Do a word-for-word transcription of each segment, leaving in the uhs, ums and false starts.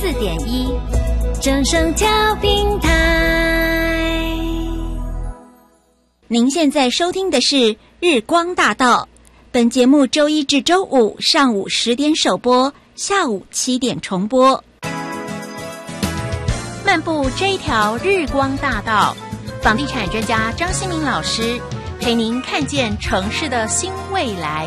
四点一，正声调频台。您现在收听的是日光大道，本节目周一至周五上午十点首播，下午七点重播。漫步这一条日光大道，房地产专家张新民老师陪您看见城市的新未来。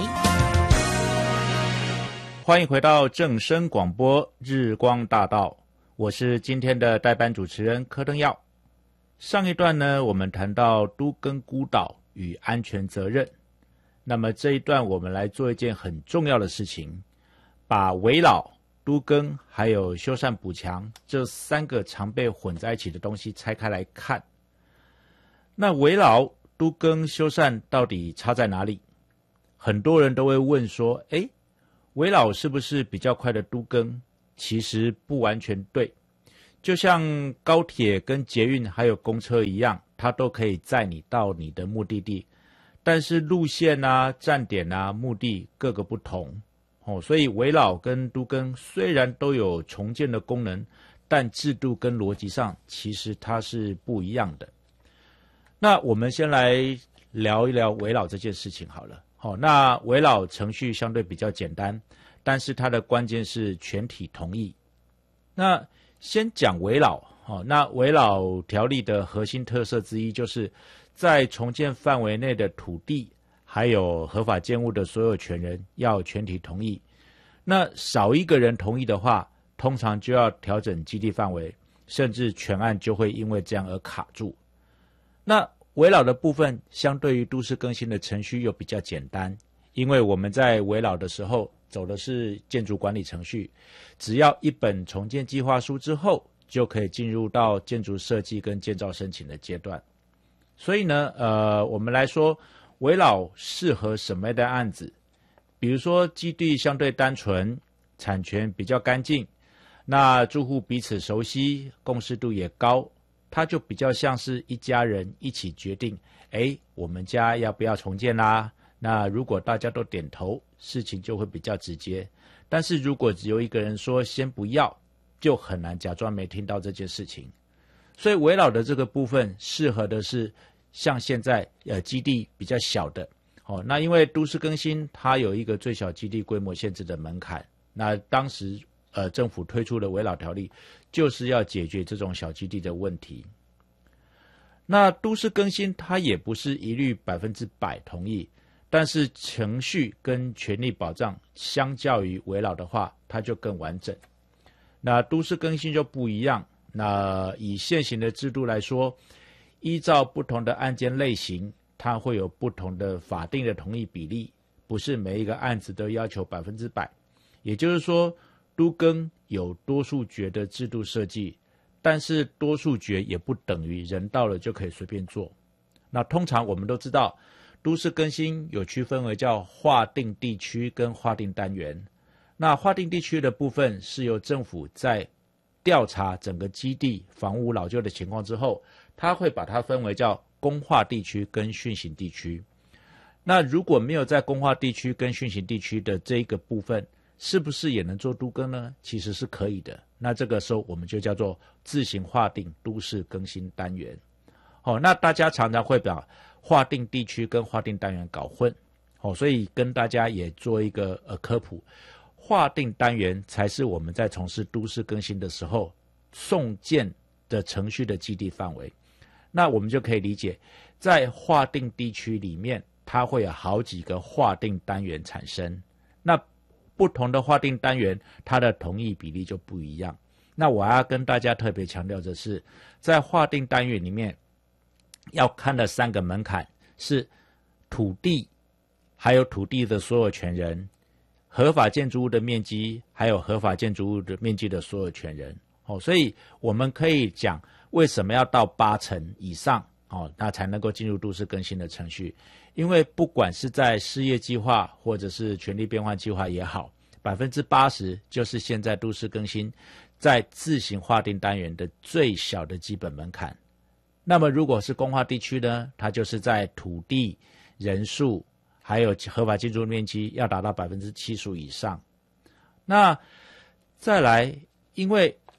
欢迎回到正声广播日光大道，我是今天的代班主持人柯登耀。上一段呢，我们谈到都更孤岛与安全责任。那么这一段我们来做一件很重要的事情，把危老、都更还有修缮补强这三个常被混在一起的东西拆开来看。那危老、都更、修缮到底差在哪里？很多人都会问说，诶危老是不是比较快的都更？其实不完全对，就像高铁跟捷运还有公车一样，它都可以载你到你的目的地，但是路线啊、站点啊、目的各个不同哦，所以危老跟都更虽然都有重建的功能，但制度跟逻辑上其实它是不一样的。那我们先来聊一聊危老这件事情好了。好，那危老程序相对比较简单，但是它的关键是全体同意。那先讲危老，好，那危老条例的核心特色之一就是在重建范围内的土地还有合法建物的所有权人要全体同意。那少一个人同意的话，通常就要调整基地范围，甚至全案就会因为这样而卡住。那危老的部分相对于都市更新的程序又比较简单，因为我们在危老的时候走的是建筑管理程序，只要一本重建计划书之后，就可以进入到建筑设计跟建造申请的阶段。所以呢，呃，我们来说危老适合什么样的案子？比如说基地相对单纯，产权比较干净，那住户彼此熟悉，共识度也高，它就比较像是一家人一起决定，诶，我们家要不要重建啦？那如果大家都点头，事情就会比较直接。但是如果只有一个人说先不要，就很难假装没听到这件事情。所以危老的这个部分适合的是像现在呃基地比较小的。哦，那因为都市更新它有一个最小基地规模限制的门槛，那当时呃政府推出的危老条例就是要解决这种小基地的问题。那都市更新它也不是一律百分之百同意，但是程序跟权利保障相较于危老的话，它就更完整。那都市更新就不一样，那以现行的制度来说，依照不同的案件类型，它会有不同的法定的同意比例，不是每一个案子都要求百分之百。也就是说，都更有多数决的制度设计，但是多数决也不等于人到了就可以随便做。那通常我们都知道，都市更新有区分为叫划定地区跟划定单元。那划定地区的部分是由政府在调查整个基地房屋老旧的情况之后，它会把它分为叫公划地区跟训行地区。那如果没有在公划地区跟训行地区的这一个部分，是不是也能做都更呢？其实是可以的。那这个时候我们就叫做自行划定都市更新单元。哦，那大家常常会把划定地区跟划定单元搞混。哦，所以跟大家也做一个呃科普。划定单元才是我们在从事都市更新的时候送件的程序的基地范围。那我们就可以理解，在划定地区里面，它会有好几个划定单元产生。那不同的划定单元，它的同意比例就不一样。那我要跟大家特别强调的是，在划定单元里面要看的三个门槛是土地，还有土地的所有权人，合法建筑物的面积，还有合法建筑物的面积的所有权人。哦，所以我们可以讲为什么要到八成以上，哦，那才能够进入都市更新的程序。因为不管是在事业计划或者是权利变换计划也好，百分之八十就是现在都市更新在自行划定单元的最小的基本门槛。那么如果是公划地区呢，它就是在土地、人数还有合法建筑面积要达到百分之七十五以上。那再来，因为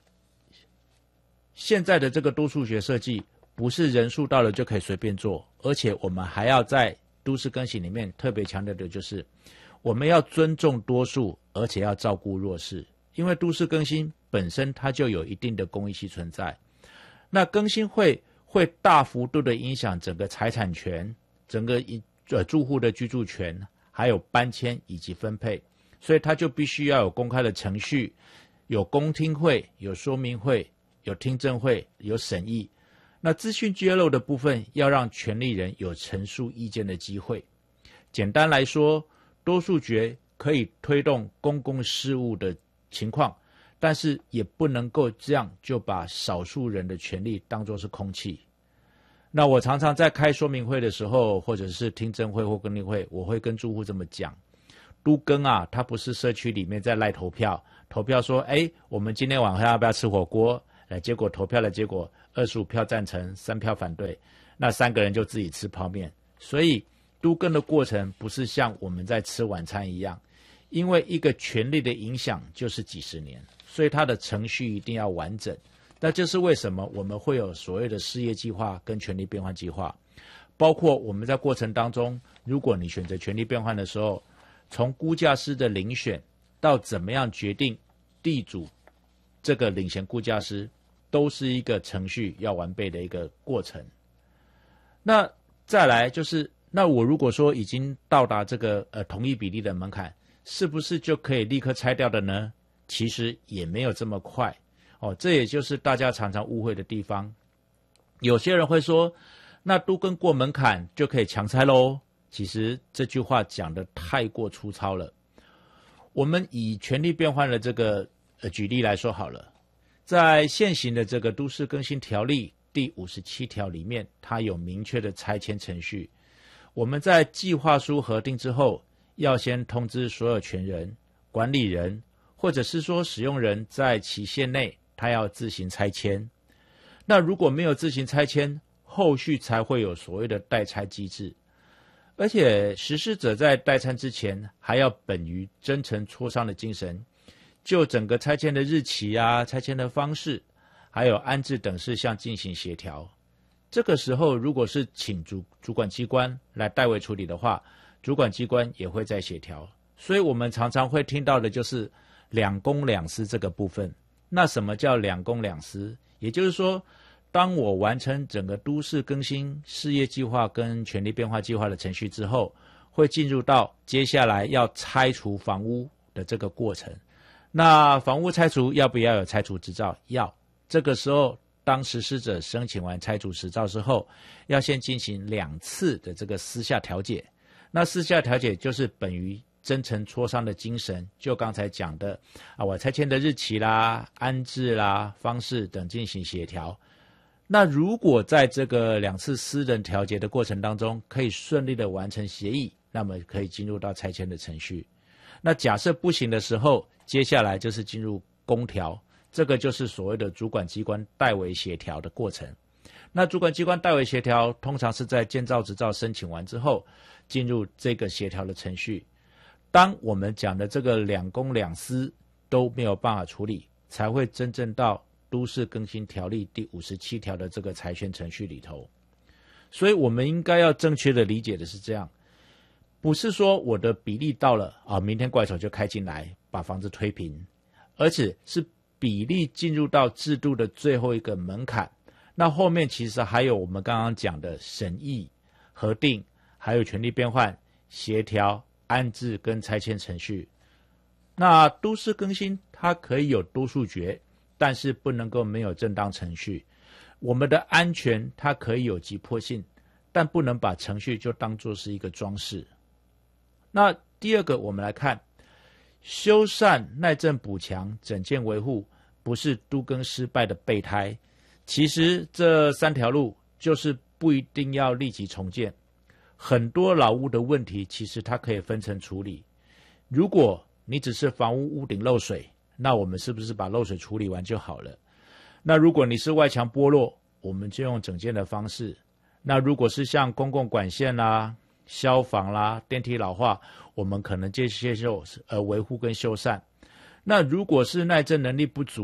现在的这个都市学设计不是人数到了就可以随便做，而且我们还要在都市更新里面特别强调的就是我们要尊重多数，而且要照顾弱势，因为都市更新本身它就有一定的公益性存在。那更新会会大幅度的影响整个财产权、整个呃住户的居住权，还有搬迁以及分配，所以它就必须要有公开的程序，有公听会、有说明会、有听证会、有审议。那资讯揭露的部分要让权利人有陈述意见的机会。简单来说，多数决可以推动公共事务的情况，但是也不能够这样就把少数人的权利当作是空气。那我常常在开说明会的时候，或者是听证会或更例会，我会跟住户这么讲，都更啊，它不是社区里面在赖投票，投票说，哎，我们今天晚上要不要吃火锅？哎，结果投票的结果二十五票赞成，三票反对，那三个人就自己吃泡面。所以都更的过程不是像我们在吃晚餐一样，因为一个权利的影响就是几十年，所以它的程序一定要完整。那这是为什么我们会有所谓的事业计划跟权利变换计划，包括我们在过程当中，如果你选择权利变换的时候，从估价师的遴选到怎么样决定地主这个领衔估价师，都是一个程序要完备的一个过程。那再来就是，那我如果说已经到达这个呃同意比例的门槛，是不是就可以立刻拆掉的呢？其实也没有这么快哦，这也就是大家常常误会的地方。有些人会说，那都更过门槛就可以强拆咯。其实这句话讲得太过粗糙了。我们以权利变换的这个呃举例来说好了，在现行的这个都市更新条例第五十七条里面，它有明确的拆迁程序。我们在计划书核定之后，要先通知所有权人、管理人，或者是说使用人在期限内他要自行拆迁。那如果没有自行拆迁，后续才会有所谓的代拆机制。而且实施者在代拆之前，还要本于真诚磋商的精神，就整个拆迁的日期啊、拆迁的方式，还有安置等事项进行协调。这个时候，如果是请主主管机关来代为处理的话，主管机关也会在协调。所以我们常常会听到的就是两公两私这个部分。那什么叫两公两私？也就是说，当我完成整个都市更新事业计划跟权利变化计划的程序之后，会进入到接下来要拆除房屋的这个过程。那房屋拆除要不要有拆除执照？要。这个时候，当实施者申请完拆除执照之后，要先进行两次的这个私下调解。那私下调解就是本于真诚磋商的精神，就刚才讲的啊，我拆迁的日期啦、安置啦、方式等进行协调。那如果在这个两次私人调解的过程当中，可以顺利的完成协议，那么可以进入到拆迁的程序。那假设不行的时候，接下来就是进入公调，这个就是所谓的主管机关代为协调的过程。那主管机关代为协调，通常是在建造执照申请完之后，进入这个协调的程序。当我们讲的这个两公两私都没有办法处理，才会真正到都市更新条例第五十七条的这个裁权程序里头。所以我们应该要正确的理解的是这样，不是说我的比例到了啊，明天怪手就开进来把房子推平，而且是比例进入到制度的最后一个门槛。那后面其实还有我们刚刚讲的审议、核定，还有权利变换、协调、安置跟拆迁程序。那都市更新它可以有多数决，但是不能够没有正当程序。我们的安全它可以有急迫性，但不能把程序就当作是一个装饰。那第二个，我们来看修缮、耐震补强、整建维护，不是都更失败的备胎。其实这三条路就是不一定要立即重建，很多老屋的问题其实它可以分层处理。如果你只是房屋屋顶漏水，那我们是不是把漏水处理完就好了？那如果你是外墙剥落，我们就用整建的方式。那如果是像公共管线啦、消防啦、电梯老化，我们可能接受呃维护跟修缮。那如果是耐震能力不足，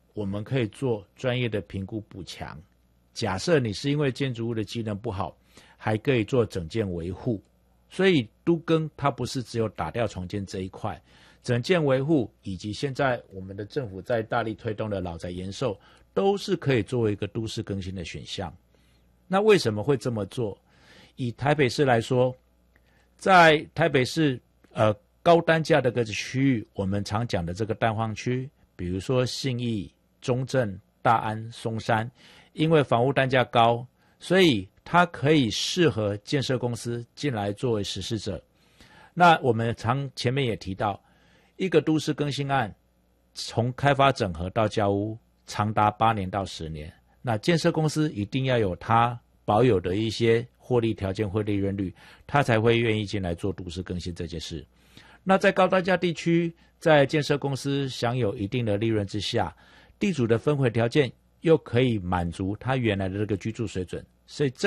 我们可以做专业的评估补强。假设你是因为建筑物的机能不好，还可以做整建维护。所以都更它不是只有打掉重建这一块，整建维护以及现在我们的政府在大力推动的老宅延寿，都是可以作为一个都市更新的选项。那为什么会这么做？以台北市来说，在台北市呃高单价的个区域，我们常讲的这个蛋黄区，比如说信义、中正、大安、松山，因为房屋单价高，所以它可以适合建设公司进来作为实施者。那我们常前面也提到，一个都市更新案从开发整合到交屋长达八年到十年，那建设公司一定要有它保有的一些获利条件或利润率，它才会愿意进来做都市更新这件事。那在高单价地区，在建设公司享有一定的利润之下，地主的分回条件又可以满足他原来的这个居住水准，所以这